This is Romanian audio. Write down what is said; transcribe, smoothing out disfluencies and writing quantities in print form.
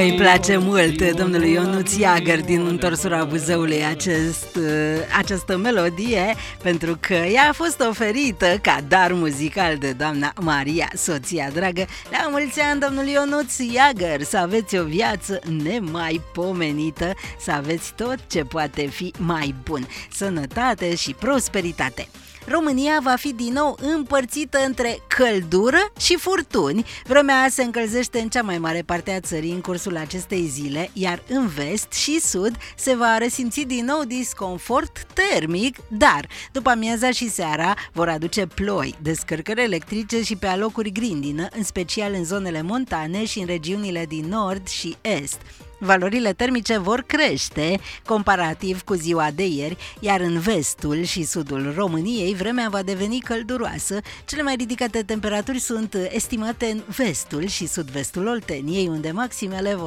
Îi place mult domnului Ionuț Iagăr din Întorsura Buzăului această melodie, pentru că ea a fost oferită ca dar muzical de doamna Maria, soția dragă. La mulți ani, domnul Ionuț Iagăr, să aveți o viață nemaipomenită, să aveți tot ce poate fi mai bun, sănătate și prosperitate. România va fi din nou împărțită între căldură și furtuni. Vremea se încălzește în cea mai mare parte a țării în cursul acestei zile, iar în vest și sud se va resimți din nou disconfort termic, dar după amiaza și seara vor aduce ploi, descărcări electrice și pe alocuri grindină, în special în zonele montane și în regiunile din nord și est. Valorile termice vor crește comparativ cu ziua de ieri, iar în vestul și sudul României vremea va deveni călduroasă. Cele mai ridicate temperaturi sunt estimate în vestul și sud-vestul Olteniei, unde maximele vor